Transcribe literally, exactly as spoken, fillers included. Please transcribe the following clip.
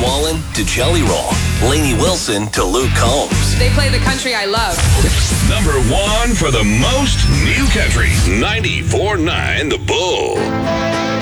Wallen to Jelly Roll, Lainey Wilson to Luke Combs. They play the country I love. Number one for the most new country, ninety-four point nine The Bull.